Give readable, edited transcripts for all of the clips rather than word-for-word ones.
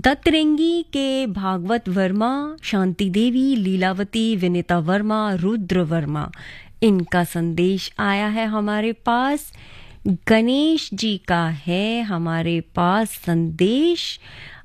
दत्तरेंगी के भागवत वर्मा, शांति देवी, लीलावती, विनीता वर्मा, रुद्र वर्मा, इनका संदेश आया है हमारे पास। गणेश जी का है हमारे पास संदेश।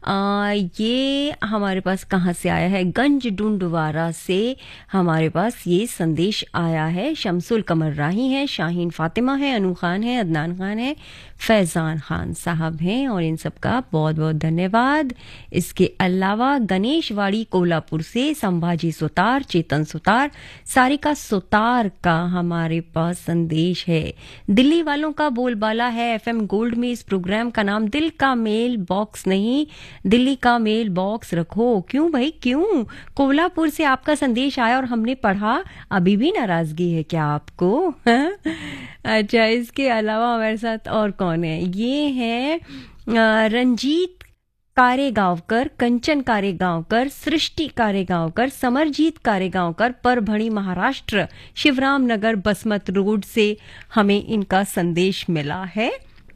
ये हमारे पास कहाँ से आया है? गंज डुंडवारा से हमारे पास ये संदेश आया है। शमसुल कमर राही हैं, शाहीन फातिमा है, अनु खान है, अदनान खान है, फैज़ान खान साहब हैं और इन सब का बहुत बहुत धन्यवाद। इसके अलावा गणेशवाड़ी कोल्हापुर से संभाजी सुतार, चेतन सुतार, सारिका सुतार का हमारे पास संदेश है। दिल्ली वालों का बोलबाला है एफएम गोल्ड में, इस प्रोग्राम का नाम दिल का मेल बॉक्स नहीं, दिल्ली का मेल बॉक्स रखो। क्यों भाई क्यों? कोल्हापुर से आपका संदेश आया और हमने पढ़ा, अभी भी नाराजगी है क्या आपको? अच्छा, इसके अलावा हमारे साथ और कौन है? ये है रंजीत कारेगांवकर, कंचन कारेगांवकर, सृष्टि कारेगांवकर, समरजीत कारेगांवकर, परभणी महाराष्ट्र, शिवराम नगर बसमत रोड से हमें इनका संदेश मिला है।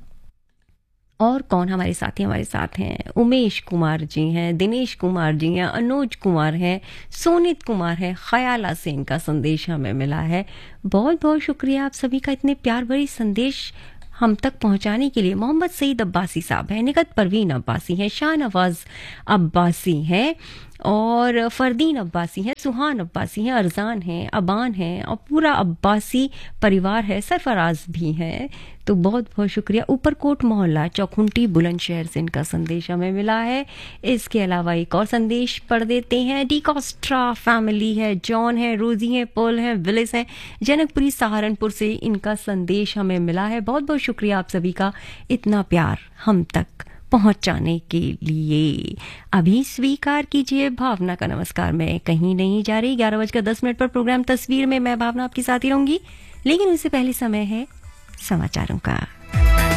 और कौन हमारे साथी हमारे साथ हैं? उमेश कुमार जी हैं, दिनेश कुमार जी हैं, अनुज कुमार हैं, सोनित कुमार है, ख्याला से इनका संदेश हमें मिला है। बहुत बहुत शुक्रिया आप सभी का इतने प्यार भरी संदेश हम तक पहुंचाने के लिए। मोहम्मद सईद अब्बासी साहब हैं, निकत परवीन अब्बासी हैं, शाहनवाज अब्बासी हैं और फरदीन अब्बासी हैं, सुहान अब्बासी हैं, अरजान हैं, अबान हैं और पूरा अब्बासी परिवार है, सरफराज भी हैं। तो बहुत बहुत शुक्रिया। ऊपरकोट मोहल्ला चौखुंटी बुलंदशहर से इनका संदेश हमें मिला है। इसके अलावा एक और संदेश पढ़ देते हैं। डिकॉस्ट्रा फैमिली है, जॉन है, रोजी है, पर्ल है, विलिस है, जनकपुरी सहारनपुर से इनका संदेश हमें मिला है। बहुत बहुत शुक्रिया आप सभी का इतना प्यार हम तक पहुंचाने के लिए। अभी स्वीकार कीजिए भावना का नमस्कार। मैं कहीं नहीं जा रही। 11:10 पर प्रोग्राम तस्वीर में मैं भावना आपके साथ ही रहूंगी, लेकिन उससे पहले समय है समाचारों का।